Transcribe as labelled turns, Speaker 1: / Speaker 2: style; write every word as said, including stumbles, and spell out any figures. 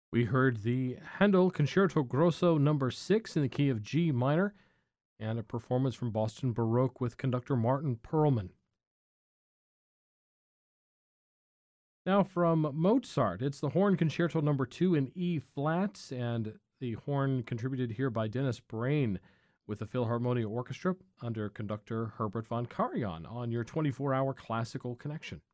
Speaker 1: We heard the Handel Concerto Grosso number six in the key of G minor, and a performance from Boston Baroque with conductor Martin Perlman. Now from Mozart, it's the Horn Concerto number two in E flat, and the horn contributed here by Dennis Brain with the Philharmonia Orchestra under conductor Herbert von Karajan on your twenty-four hour classical connection.